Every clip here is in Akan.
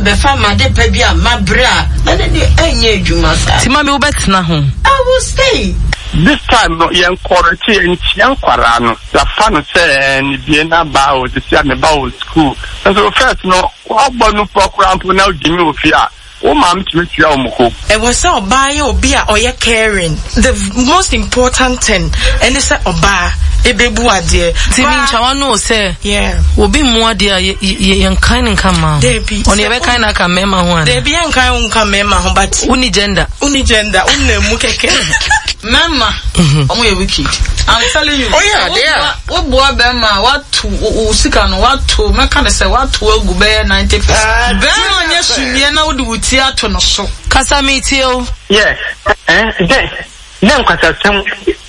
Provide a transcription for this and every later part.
be fama de pa bia mabra na de enye adwuma sa ti mami wo betna ho I will stay. This time no yen quarantine en chian kwara no ya fa no se ni bie na ba o de sia me ba o school so first no ogbo no program na ojimi ofia o mam timi o moko e was say oba ye obi a oye caring. The most important thing and is oba ebebu ade timi ncha wanu say yeah obi mu ade yen kan nkan ma on ye be kan na ka mema ho an dey be yen kan nkan mema ho but uni gender unna mu keke Mama, omo ye wicked. I'm telling you. Oh yeah, there. Wo boa be ma watu usika no watu meka ne se watu agu be 90%. Be onye sumie na wo de wuti ato no so. Kasa meti o. Yes. Dem kwasa sem.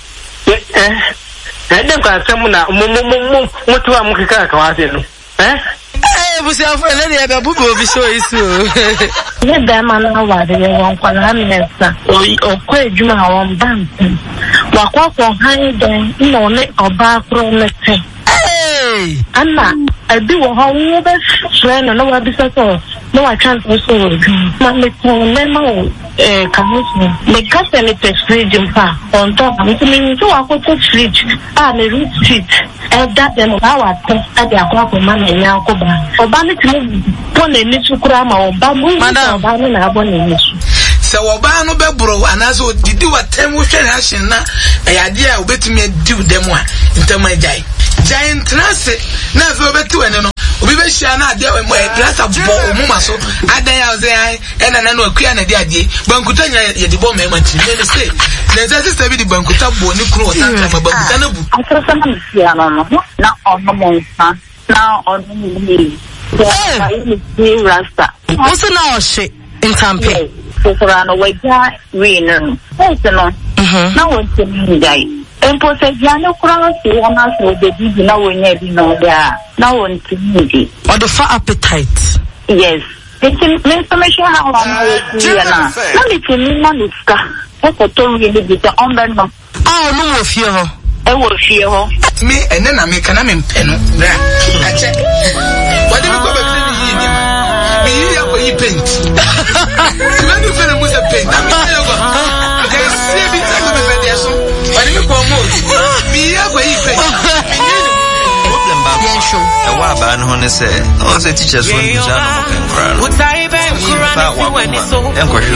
Dem kwasa sem na mutu am kika ka wase no. Busi afọ na dey bubu obi so isu. Ne da ma na wa de won kwala mesa. O ko ejuma won bank. Wa kwa han den no ne oba kro mete. Anna, abi wo ha wo be friend no wa bi so no wa chance so ma me ko me ma kamusu me kase le fridge mpa on top me so wa ko fridge me root street that dem wa to ade akwa ma na nya ko ba oba ne timo pon ni sukura ma oba mu oba ne na abo ne nisu se oba no be bro anazo didi watem wo hwe reaction na ayade a obetumi adi dem a ntam ajai giant trance na fe obetu ene no obi be hia na ade mo trance abo omuma so adan ya ze ai ena na no akua na de ade bankuta nya ye de bo me ma ti ne say na ze sister bi de bankuta bo ni kuro otantra ma bankuta na bu asasa na sia no na ono mo nsa na ono ni ni rasta What's na ohwe ntampe Sokorano weja win. No. Na wonte mi dai. Empo se jano kura si wona so de bi na wonya bi no da. Na wonte mi di. Or the fat appetite. Yes. It's information how na na. Na mi temi na nuska. E ko to mi bi de on ben no. Ah, no mo fie ho. E wo fie ho. Me ene na me kana me mpe no. Bra. Ache. Wadi mi ko be ni ni. Me yi ya ko yi paint. When you feel with a paint, I'm going to go. There's 7 times of a so. When you come out, be a way problem back. A while back, honey said, I was a teacher's when you are not